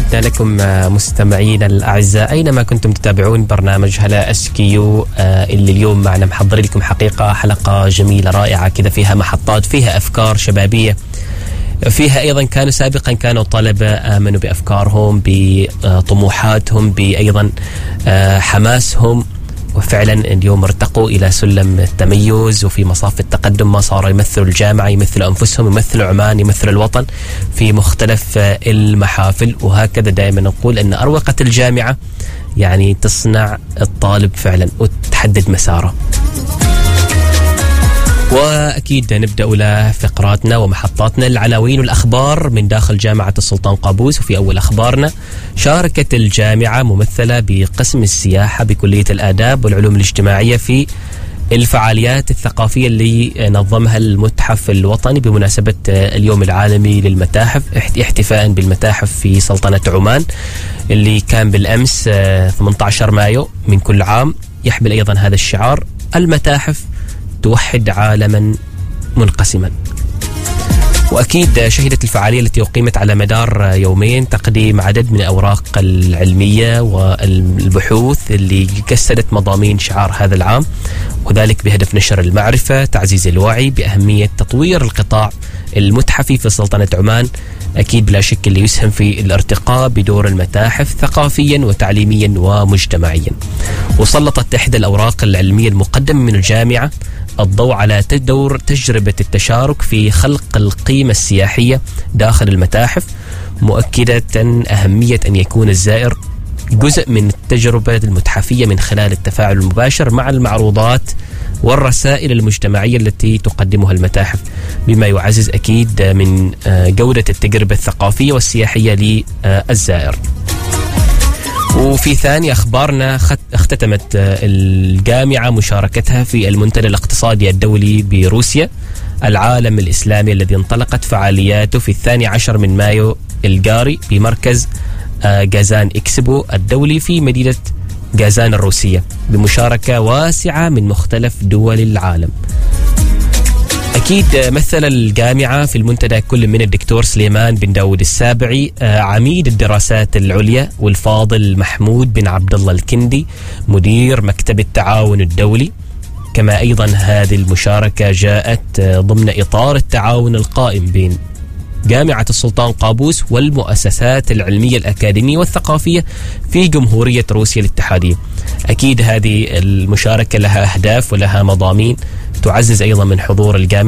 تحياتنا لكم مستمعينا الأعزاء أينما كنتم تتابعون برنامج هلا اسكيو اللي اليوم معنا محضرين لكم حقيقة حلقة جميلة رائعة كذا، فيها محطات، فيها أفكار شبابية، فيها أيضا كانوا طلبة آمنوا بأفكارهم، بطموحاتهم، بأيضا حماسهم، وفعلا اليوم ارتقوا إلى سلم التميز وفي مصاف التقدم، ما صاروا يمثلوا الجامعة، يمثلوا أنفسهم، يمثلوا عمان، يمثلوا الوطن في مختلف المحافل. وهكذا دائما نقول أن أروقة الجامعة يعني تصنع الطالب فعلا وتحدد مساره. وأكيد نبدأ له فقراتنا ومحطاتنا العناوين والأخبار من داخل جامعة السلطان قابوس. وفي أول أخبارنا، شاركت الجامعة ممثلة بقسم السياحة بكلية الآداب والعلوم الاجتماعية في الفعاليات الثقافية اللي نظمها المتحف الوطني بمناسبة اليوم العالمي للمتاحف، احتفاء بالمتاحف في سلطنة عمان اللي كان بالأمس 18 مايو من كل عام. يحمل أيضا هذا الشعار: المتاحف توحد عالما منقسما. وأكيد شهدت الفعالية التي أقيمت على مدار يومين تقديم عدد من الأوراق العلمية والبحوث اللي جسدت مضامين شعار هذا العام، وذلك بهدف نشر المعرفة، تعزيز الوعي بأهمية تطوير القطاع المتحفي في سلطنة عمان، أكيد بلا شك اللي يسهم في الارتقاء بدور المتاحف ثقافيا وتعليميا ومجتمعيا. وسلطت إحدى الأوراق العلمية المقدمة من الجامعة الضوء على دور تجربة التشارك في خلق القيمة السياحية داخل المتاحف، مؤكدة أهمية أن يكون الزائر جزء من التجربة المتحفية من خلال التفاعل المباشر مع المعروضات والرسائل المجتمعية التي تقدمها المتاحف، بما يعزز أكيد من جودة التجربة الثقافية والسياحية للزائر. وفي ثاني أخبارنا، اختتمت الجامعة مشاركتها في المنتدى الاقتصادي الدولي بروسيا العالم الإسلامي الذي انطلقت فعالياته في 12 من مايو الجاري بمركز جازان إكسبو الدولي في مدينة جازان الروسية بمشاركة واسعة من مختلف دول العالم. أكيد مثل الجامعة في المنتدى كل من الدكتور سليمان بن داود السابعي عميد الدراسات العليا، والفاضل محمود بن عبد الله الكندي مدير مكتب التعاون الدولي. كما أيضا هذه المشاركة جاءت ضمن إطار التعاون القائم بين جامعة السلطان قابوس والمؤسسات العلمية الأكاديمية والثقافية في جمهورية روسيا الاتحادية. أكيد هذه المشاركة لها أهداف ولها مضامين تعزز أيضا من حضور الجامعة